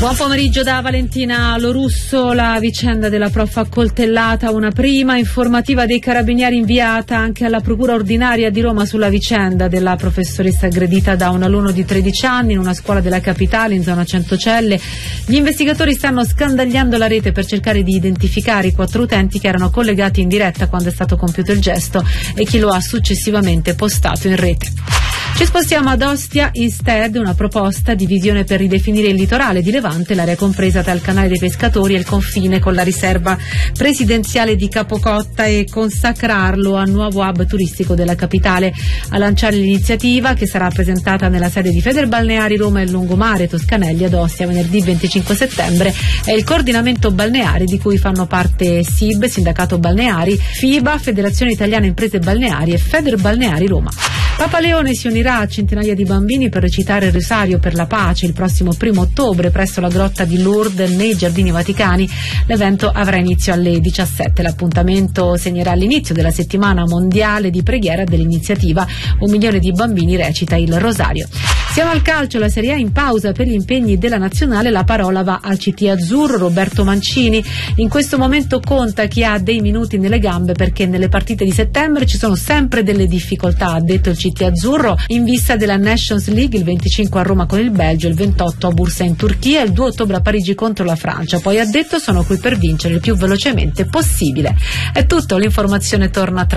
Buon pomeriggio da Valentina Lorusso. La vicenda della prof accoltellata, una prima informativa dei carabinieri inviata anche alla procura ordinaria di Roma sulla vicenda della professoressa aggredita da un alunno di 13 anni in una scuola della capitale in zona Centocelle. Gli investigatori stanno scandagliando la rete per cercare di identificare i 4 utenti che erano collegati in diretta quando è stato compiuto il gesto e chi lo ha successivamente postato in rete. Ci spostiamo ad Ostia Instead, una proposta di visione per ridefinire il litorale di Levante, l'area compresa tra il canale dei pescatori e il confine con la riserva presidenziale di Capocotta, e consacrarlo a nuovo hub turistico della capitale. A lanciare l'iniziativa, che sarà presentata nella sede di Federbalneari Roma e Lungomare Toscanelli ad Ostia venerdì 25 settembre, è il coordinamento balneare di cui fanno parte SIB, Sindacato Balneari, FIBA, Federazione Italiana Imprese Balneari e Federbalneari Roma. Papa Leone si unirà a centinaia di bambini per recitare il Rosario per la pace il prossimo 1 ottobre presso la grotta di Lourdes nei Giardini Vaticani. L'evento avrà inizio alle 17. L'appuntamento segnerà l'inizio della settimana mondiale di preghiera dell'iniziativa. 1 milione di bambini recita il Rosario. Siamo al calcio, la Serie A in pausa per gli impegni della nazionale. La parola va al CT azzurro, Roberto Mancini. In questo momento conta chi ha dei minuti nelle gambe, perché nelle partite di settembre ci sono sempre delle difficoltà, ha detto il CT azzurro, in vista della Nations League, il 25 a Roma con il Belgio, il 28 a Bursa in Turchia, il 2 ottobre a Parigi contro la Francia. Poi ha detto: sono qui per vincere il più velocemente possibile. È tutto, l'informazione torna tra